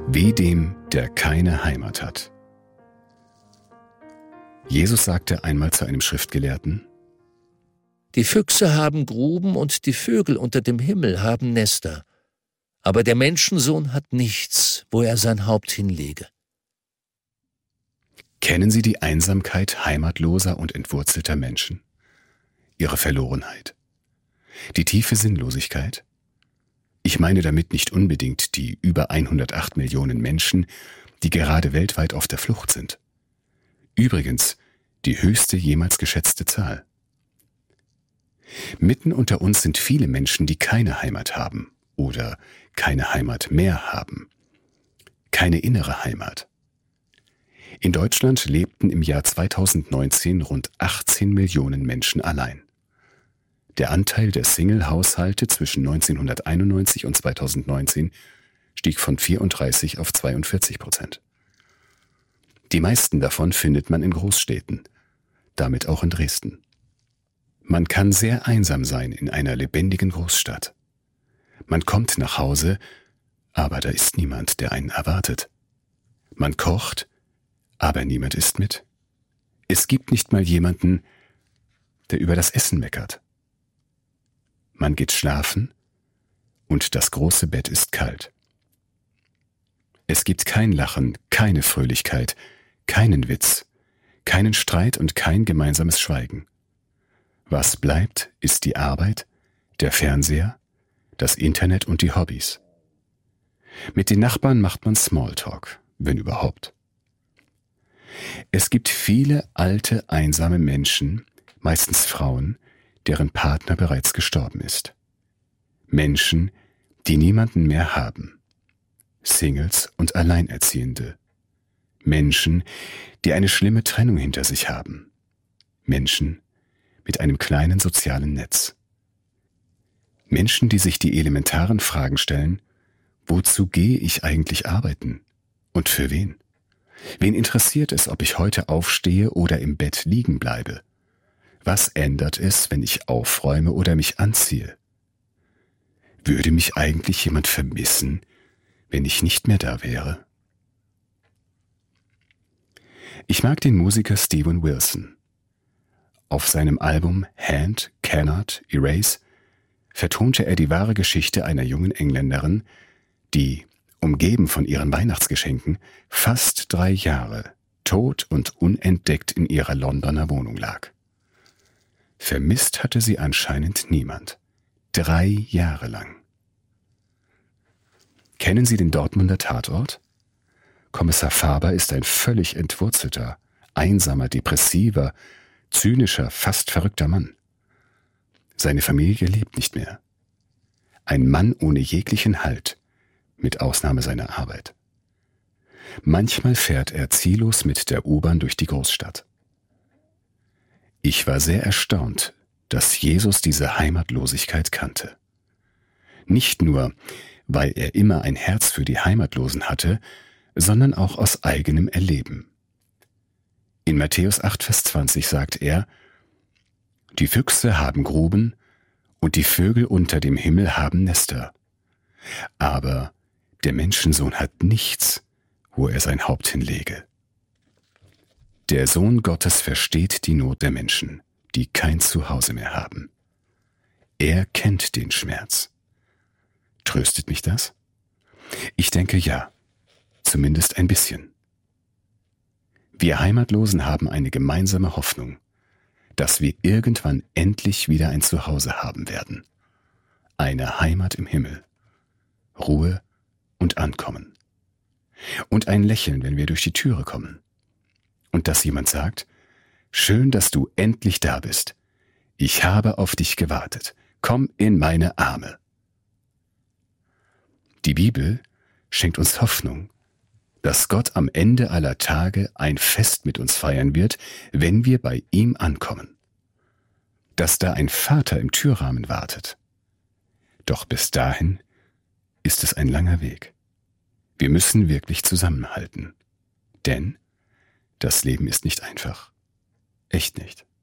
Weh dem, der keine Heimat hat. Jesus sagte einmal zu einem Schriftgelehrten: Die Füchse haben Gruben und die Vögel unter dem Himmel haben Nester. Aber der Menschensohn hat nichts, wo er sein Haupt hinlege. Kennen Sie die Einsamkeit heimatloser und entwurzelter Menschen? Ihre Verlorenheit? Die tiefe Sinnlosigkeit? Ich meine damit nicht unbedingt die über 108 Millionen Menschen, die gerade weltweit auf der Flucht sind. Übrigens die höchste jemals geschätzte Zahl. Mitten unter uns sind viele Menschen, die keine Heimat haben oder keine Heimat mehr haben. Keine innere Heimat. In Deutschland lebten im Jahr 2019 rund 18 Millionen Menschen allein. Der Anteil der Single-Haushalte zwischen 1991 und 2019 stieg von 34 auf 42%. Die meisten davon findet man in Großstädten, damit auch in Dresden. Man kann sehr einsam sein in einer lebendigen Großstadt. Man kommt nach Hause, aber da ist niemand, der einen erwartet. Man kocht, aber niemand isst mit. Es gibt nicht mal jemanden, der über das Essen meckert. Man geht schlafen und das große Bett ist kalt. Es gibt kein Lachen, keine Fröhlichkeit, keinen Witz, keinen Streit und kein gemeinsames Schweigen. Was bleibt, ist die Arbeit, der Fernseher, das Internet und die Hobbys. Mit den Nachbarn macht man Smalltalk, wenn überhaupt. Es gibt viele alte, einsame Menschen, meistens Frauen, deren Partner bereits gestorben ist. Menschen, die niemanden mehr haben. Singles und Alleinerziehende. Menschen, die eine schlimme Trennung hinter sich haben. Menschen mit einem kleinen sozialen Netz. Menschen, die sich die elementaren Fragen stellen: Wozu gehe ich eigentlich arbeiten? Und für wen? Wen interessiert es, ob ich heute aufstehe oder im Bett liegen bleibe? Was ändert es, wenn ich aufräume oder mich anziehe? Würde mich eigentlich jemand vermissen, wenn ich nicht mehr da wäre? Ich mag den Musiker Steven Wilson. Auf seinem Album Hand, Cannot, Erase vertonte er die wahre Geschichte einer jungen Engländerin, die, umgeben von ihren Weihnachtsgeschenken, fast 3 Jahre tot und unentdeckt in ihrer Londoner Wohnung lag. Vermisst hatte sie anscheinend niemand. 3 Jahre lang. Kennen Sie den Dortmunder Tatort? Kommissar Faber ist ein völlig entwurzelter, einsamer, depressiver, zynischer, fast verrückter Mann. Seine Familie lebt nicht mehr. Ein Mann ohne jeglichen Halt, mit Ausnahme seiner Arbeit. Manchmal fährt er ziellos mit der U-Bahn durch die Großstadt. Ich war sehr erstaunt, dass Jesus diese Heimatlosigkeit kannte. Nicht nur, weil er immer ein Herz für die Heimatlosen hatte, sondern auch aus eigenem Erleben. In Matthäus 8, Vers 20 sagt er: Die Füchse haben Gruben und die Vögel unter dem Himmel haben Nester. Aber der Menschensohn hat nichts, wo er sein Haupt hinlege. Der Sohn Gottes versteht die Not der Menschen, die kein Zuhause mehr haben. Er kennt den Schmerz. Tröstet mich das? Ich denke ja, zumindest ein bisschen. Wir Heimatlosen haben eine gemeinsame Hoffnung, dass wir irgendwann endlich wieder ein Zuhause haben werden. Eine Heimat im Himmel. Ruhe und Ankommen. Und ein Lächeln, wenn wir durch die Türe kommen. Und dass jemand sagt: Schön, dass du endlich da bist. Ich habe auf dich gewartet. Komm in meine Arme. Die Bibel schenkt uns Hoffnung, dass Gott am Ende aller Tage ein Fest mit uns feiern wird, wenn wir bei ihm ankommen. Dass da ein Vater im Türrahmen wartet. Doch bis dahin ist es ein langer Weg. Wir müssen wirklich zusammenhalten. Denn das Leben ist nicht einfach. Echt nicht.